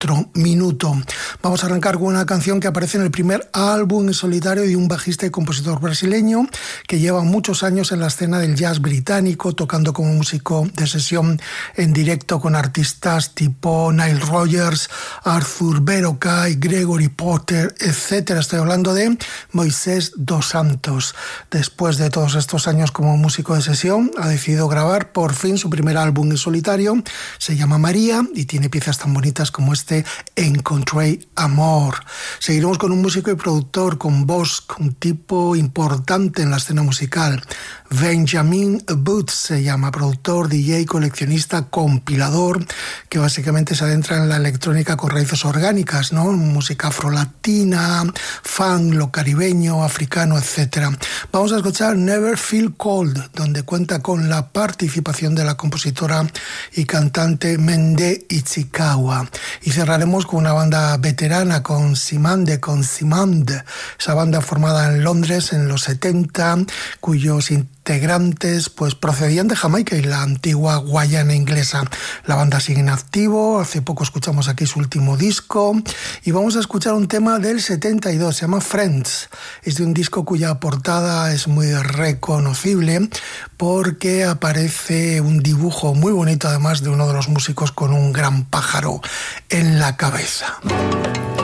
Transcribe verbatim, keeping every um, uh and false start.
otro minuto. Vamos a arrancar con una canción que aparece en el primer álbum en solitario de un bajista y compositor brasileño que lleva muchos años en la escena del jazz británico, tocando como músico de sesión en directo con artistas tipo Nile Rodgers, Arthur Verocai, Gregory Porter, etcétera. Estoy hablando de Moisés dos Santos. Después de todos estos años como músico de sesión, ha decidido grabar por fin su primer álbum en solitario. Se llama María y tiene piezas tan bonitas como este Encontré Amor. Seguiremos con un músico y productor con voz, un tipo importante en la escena musical. Benjamin Booth se llama, productor, D J, coleccionista, compilador, que básicamente se adentra en la electrónica con raíces orgánicas, ¿no? Música afrolatina, funk, lo caribeño, africano, etcétera. Vamos a escuchar Never Feel Cold, donde cuenta con la participación de la compositora y cantante Mende Ichikawa. Y cerraremos con una banda veterana, con Simande, con Simande, esa banda formada en Londres en los setenta, cuyos integrantes pues procedían de Jamaica y la antigua Guayana inglesa. La banda sigue en activo, hace poco escuchamos aquí su último disco y vamos a escuchar un tema del setenta y dos, se llama Friends. Es de un disco cuya portada es muy reconocible porque aparece un dibujo muy bonito además de uno de los músicos con un gran pájaro en la cabeza.